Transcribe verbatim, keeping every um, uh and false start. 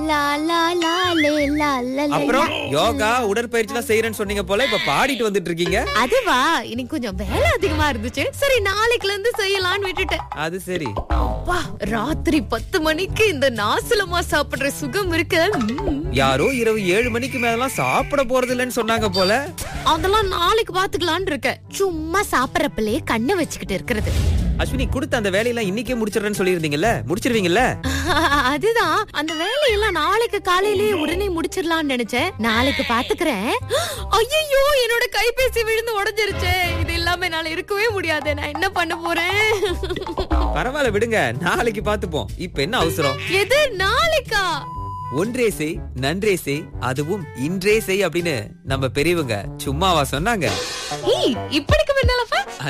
லா லா லா லே லா லா லே. அப்புறம் யோகா உடற்பயிற்சி எல்லாம் செய்யறேன்னு சொன்னீங்க போல, இப்ப பாடிட்டு வந்துட்டு இருக்கீங்க. அதுவா, இன்னைக்கு கொஞ்சம் வேலை அதிகமா இருந்துச்சு. சரி நாளைக்குல இருந்து செய்யலாம்னு விட்டுட்டேன். அது சரி. அப்பா, ராத்திரி பத்து மணிக்கு இந்த நாசலமா சாப்பிடுற சுகம் இருக்கு. ம்ம். யாரோ இரவு ஏழு மணிக்கு மேலாம் சாப்பிட போறது இல்லைன்னு சொன்னாங்க போல. அதெல்லாம் நாளைக்கு பாத்துக்கலாம்னு இருக்கேன். சும்மா சாப்பிடறப்பலே கண்ணை வச்சுக்கிட்டு இருக்கிறது. அஸ்வினி, கொடுத்த அந்த வேலையெல்லாம் இன்னைக்கே முடிச்சிடுறேன்னு சொல்லியிருந்தீங்கல்ல, முடிச்சிருவீங்கல்ல? அதுதான், அந்த வேலையெல்லாம் நாளைக்கு காலையிலேயே உடனே முடிச்சிடலாம்னு நினைச்சேன். நாளைக்கு பாத்துக்கிறேன். ஐயோ, என்னோட கைபேசி விழுந்து உடைஞ்சிருச்சு. இது இல்லாம என்னால இருக்கவே முடியாது. நான் என்ன பண்ண போறேன்? பரவாயில்ல விடுங்க, நாளைக்கு பாத்துப்போம். இப்ப என்ன அவசரம்? எது நாளைக்கா? ஒன்றே செய் நன்றே செய், அதுவும் இன்றே செய் அப்படின்னு நம்ம பெரியவங்க சும்மாவா சொன்னாங்க? ஏய், இப்படிக்கு முன்னாலப்பா